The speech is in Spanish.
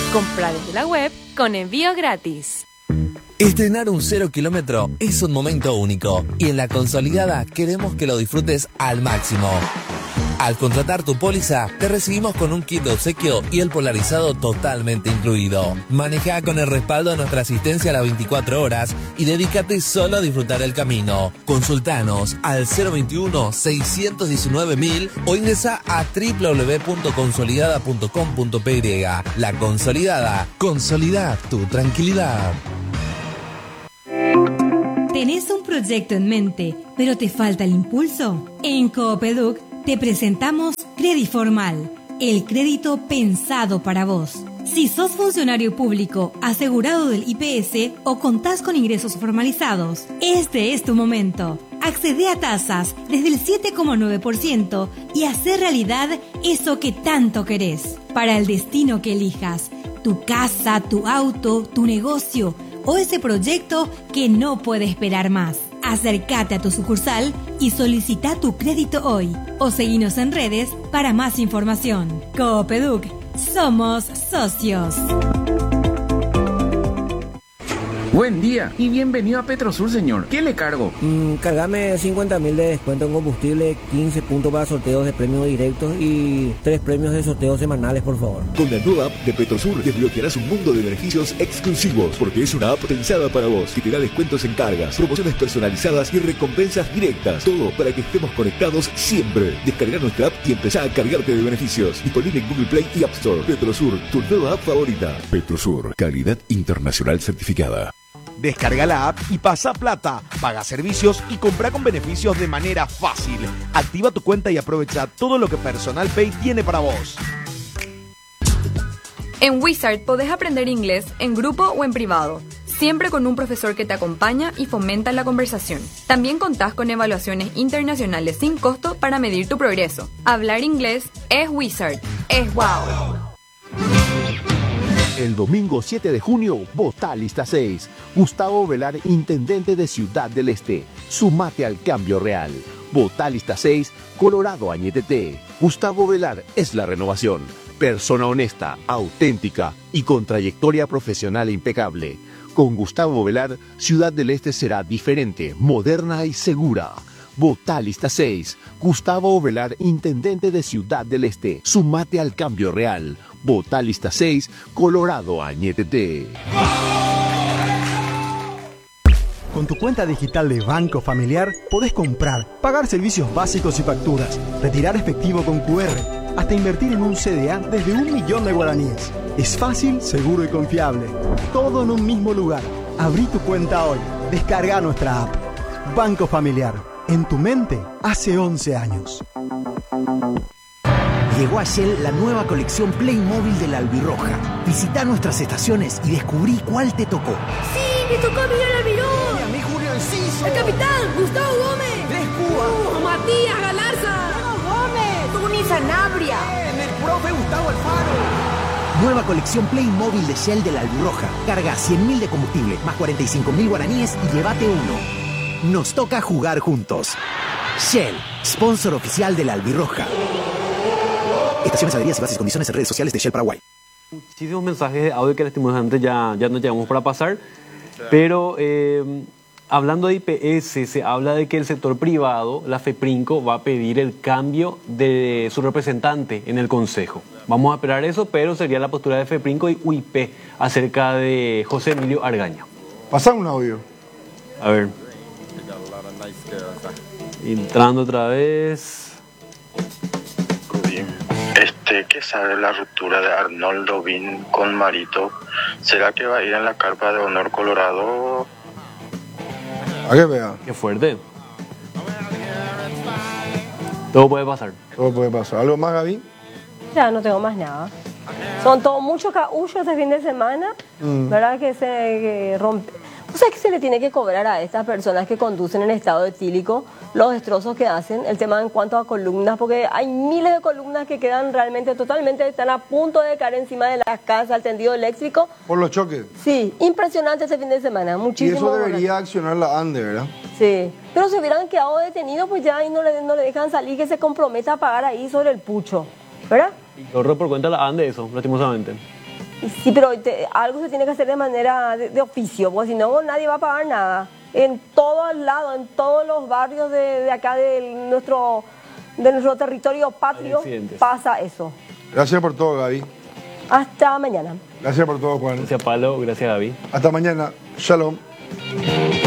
Compra desde la web con envío gratis. Estrenar un 0 kilómetro es un momento único y en La Consolidada queremos que lo disfrutes al máximo. Al contratar tu póliza, te recibimos con un kit de obsequio y el polarizado totalmente incluido. Maneja con el respaldo de nuestra asistencia a las 24 horas y dedícate solo a disfrutar el camino. Consultanos al 021-619-1000 o ingresa a www.consolidada.com.py. La Consolidada. Consolida tu tranquilidad. ¿Tenés un proyecto en mente, pero te falta el impulso? En Coopeduc te presentamos Crediformal, el crédito pensado para vos. Si sos funcionario público, asegurado del IPS o contás con ingresos formalizados, este es tu momento. Accede a tasas desde el 7,9% y hacer realidad eso que tanto querés. Para el destino que elijas, tu casa, tu auto, tu negocio o ese proyecto que no puede esperar más. Acércate a tu sucursal y solicita tu crédito hoy. O seguinos en redes para más información. Coopeduc, somos socios. Buen día y bienvenido a Petrosur, señor. ¿Qué le cargo? Cargame 50.000 de descuento en combustible, 15 puntos para sorteos de premios directos y 3 premios de sorteos semanales, por favor. Con la nueva app de Petrosur desbloquearás un mundo de beneficios exclusivos, porque es una app pensada para vos, que te da descuentos en cargas, promociones personalizadas y recompensas directas. Todo para que estemos conectados siempre. Descarga nuestra app y empezá a cargarte de beneficios. Disponible en Google Play y App Store. Petrosur, tu nueva app favorita. Petrosur, calidad internacional certificada. Descarga la app y pasa plata, paga servicios y compra con beneficios de manera fácil. Activa tu cuenta y aprovecha todo lo que Personal Pay tiene para vos. En Wizard podés aprender inglés en grupo o en privado, siempre con un profesor que te acompaña y fomenta la conversación. También contás con evaluaciones internacionales sin costo para medir tu progreso. Hablar inglés es Wizard, es wow. El domingo 7 de junio, vota lista 6. Gustavo Velar, intendente de Ciudad del Este. Sumate al cambio real. Vota lista 6, Colorado Añetete. Gustavo Velar es la renovación. Persona honesta, auténtica y con trayectoria profesional impecable. Con Gustavo Velar, Ciudad del Este será diferente, moderna y segura. Vota lista 6. Gustavo Velar, intendente de Ciudad del Este. Sumate al cambio real. Vota lista 6, Colorado Añetete. Con tu cuenta digital de Banco Familiar podés comprar, pagar servicios básicos y facturas, retirar efectivo con QR, hasta invertir en un CDA desde 1 millón de guaraníes. Es fácil, seguro y confiable. Todo en un mismo lugar. Abrí tu cuenta hoy. Descarga nuestra app. Banco Familiar. En tu mente hace 11 años. Llegó a Shell la nueva colección Playmobil de la Albirroja. Visita nuestras estaciones y descubrí cuál te tocó. ¡Sí! ¡Me tocó Miguel Almirón! ¡Y a mí Julio Enciso! ¡El capitán! ¡Gustavo Gómez! ¡Descúa! ¡Matías Galarza! ¡Gómez! ¡Tuni Sanabria! ¡El profe Gustavo Alfaro! Nueva colección Playmobil de Shell de la Albirroja. Carga 100.000 de combustible más 45.000 guaraníes y llévate uno. Nos toca jugar juntos. Shell, sponsor oficial de la Albirroja. Estaciones, adheridas y bases y condiciones en redes sociales de Shell Paraguay. Muchísimos mensajes de audio que lastimosamente ya no llegamos para pasar, pero hablando de IPS, se habla de que el sector privado, la FEPRINCO, va a pedir el cambio de su representante en el Consejo. Vamos a esperar eso, pero sería la postura de FEPRINCO y UIP acerca de José Emilio Argaña. Pasa un audio. A ver. Entrando otra vez. ¿Qué sabe la ruptura de Arnoldo Bin con Marito? ¿Será que va a ir en la carpa de honor Colorado? A que vea. Qué fuerte. Todo puede pasar. Todo puede pasar. ¿Algo más, Gaby? Ya no tengo más nada. Son todos muchos caullos este fin de semana, ¿verdad? Que rompe. O sea, que se le tiene que cobrar a estas personas que conducen en estado etílico los destrozos que hacen, el tema en cuanto a columnas, porque hay miles de columnas que quedan realmente totalmente, están a punto de caer encima de las casas, el tendido eléctrico. ¿Por los choques? Sí, impresionante este fin de semana, muchísimo. Y eso debería accionar la ANDE, ¿verdad? Sí, pero si hubieran quedado detenidos, pues ya ahí no le dejan salir, que se comprometa a pagar ahí sobre el pucho, ¿verdad? Corre por cuenta de la ANDE eso, lastimosamente. Y sí, pero algo se tiene que hacer de manera de oficio, porque si no nadie va a pagar nada. En todos lados, en todos los barrios de acá de nuestro territorio patrio pasa eso. Gracias por todo, Gaby. Hasta mañana. Gracias por todo, Juan. Gracias, Pablo. Gracias, Gaby. Hasta mañana. Shalom.